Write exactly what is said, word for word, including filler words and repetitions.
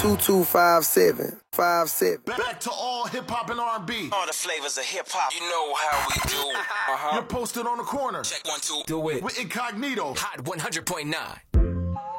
two two five seven five seven. Back to all hip hop and R and B. All the flavors of hip hop. You know how we do. Uh-huh. You're posted on the corner. Check one, two. Do it. With Incognito. Hot one hundred point nine.